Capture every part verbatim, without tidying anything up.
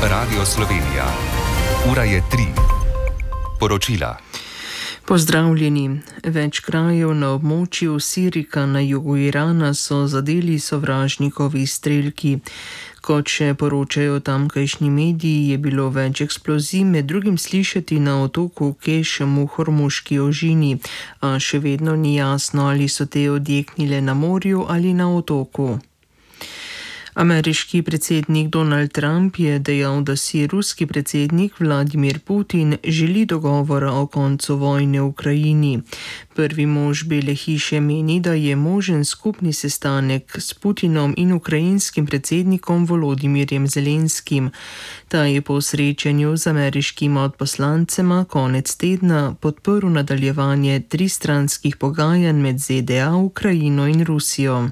Radio Slovenija. Ura je tri. Poročila. Pozdravljeni. Več krajev na območju Sirika na jugu Irana so zadeli sovražnikovi izstrelki. Kot še poročajo tamkajšnji mediji, je bilo več eksplozij, med drugim slišati na otoku Kešem v Hormuški ožini, a še vedno ni jasno, ali so te odjeknile na morju ali na otoku. Ameriški predsednik Donald Trump je dejal, da si ruski predsednik Vladimir Putin želi dogovora o koncu vojne v Ukrajini. Prvi mož Bele hiše meni, da je možen skupni sestanek s Putinom in ukrajinskim predsednikom Volodimirjem Zelenskim. Ta je po srečanju z ameriškima odposlancema konec tedna podprl nadaljevanje tristranskih pogajanj med ZDA, Ukrajino in Rusijo.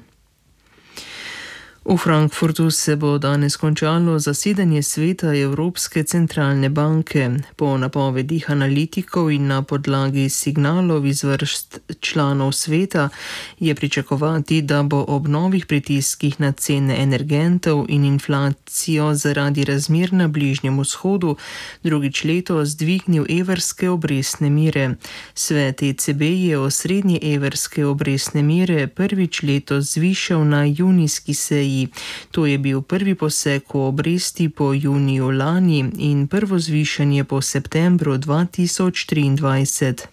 V Frankfurtu se bo danes končalo zasedanje sveta Evropske centralne banke. Po napovedih analitikov in na podlagi signalov iz vrst članov sveta je pričakovati, da bo ob novih pritiskih na cene energentov in inflacijo zaradi razmer na Bližnjem vzhodu drugič letos dvignil evrske obrestne mere. Svet E C B je osrednje evrske obrestne mere prvič letos zvišal na junijski seji. To je bil prvi poseg v obresti po juniju lani in prvo zvišanje po septembru dva tisoč triindvajset.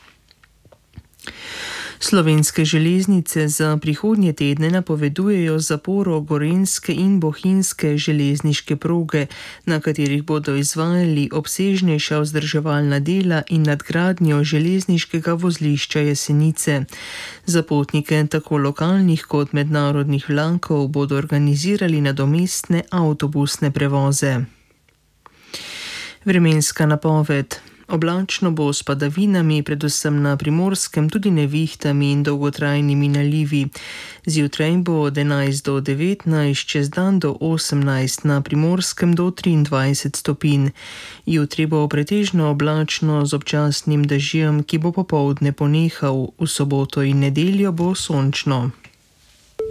Slovenske železnice za prihodnje tedne napovedujejo zaporo gorenjske in bohinjske železniške proge, na katerih bodo izvajali obsežnejša vzdrževalna dela in nadgradnjo železniškega vozlišča Jesenice. Za potnike tako lokalnih kot mednarodnih vlakov bodo organizirali nadomestne avtobusne prevoze. Vremenska napoved. Oblačno bo s padavinami, predvsem na Primorskem, tudi nevihtami in dolgotrajnimi nalivi. Zjutraj bo od enajst do devetnajst, čez dan do osemnajst, na Primorskem do triindvajset stopinj. Jutri bo pretežno oblačno z občasnim dežjem, ki bo popoldne ponehal, v soboto in nedeljo bo sončno.